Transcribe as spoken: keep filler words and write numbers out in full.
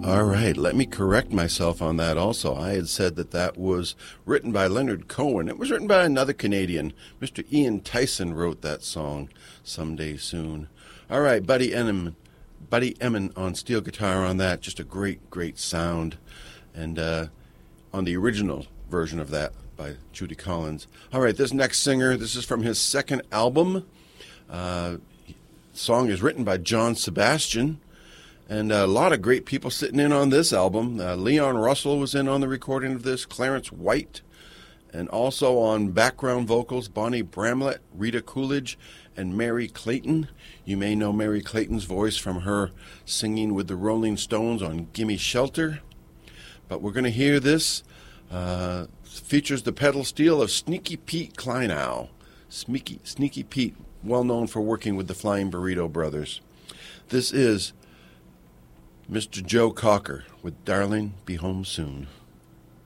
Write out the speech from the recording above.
All right, let me correct myself on that also. I had said that that was written by Leonard Cohen. It was written by another Canadian. Mister Ian Tyson wrote that song, Someday Soon. All right, Buddy Emin, Buddy Emin on steel guitar on that. Just a great, great sound. And uh, on the original version of that by Judy Collins. All right, this next singer, this is from his second album. Uh, the song is written by John Sebastian. And a lot of great people sitting in on this album. Uh, Leon Russell was in on the recording of this, Clarence White, and also on background vocals, Bonnie Bramlett, Rita Coolidge, and Mary Clayton. You may know Mary Clayton's voice from her singing with the Rolling Stones on Gimme Shelter. But we're going to hear this. Uh, features the pedal steel of Sneaky Pete Kleinow. Sneaky, Sneaky Pete, well known for working with the Flying Burrito Brothers. This is Mister Joe Cocker with Darling, Be Home Soon.